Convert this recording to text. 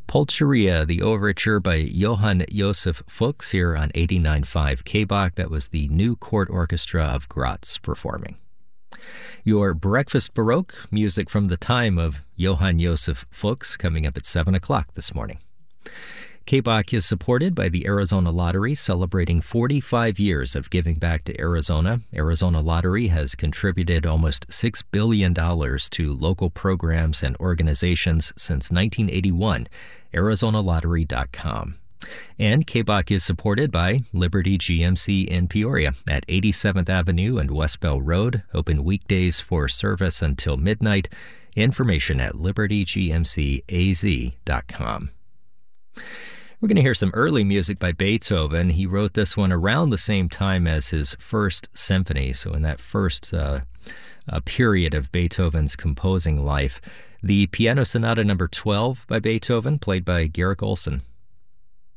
Polcheria, the overture by Johann Josef Fuchs here on 89.5 KBach. That was the New Court Orchestra of Graz performing. Your Breakfast Baroque, music from the time of Johann Josef Fuchs, coming up at 7 o'clock this morning. KBach is supported by the Arizona Lottery, celebrating 45 years of giving back to Arizona. Arizona Lottery has contributed almost $6 billion to local programs and organizations since 1981. ArizonaLottery.com. And KBach is supported by Liberty GMC in Peoria at 87th Avenue and West Bell Road, open weekdays for service until midnight. Information at libertygmcaz.com. We're going to hear some early music by Beethoven. He wrote this one around the same time as his first symphony, so in that first period of Beethoven's composing life. The Piano Sonata No. 12 by Beethoven, played by Garrick Olson.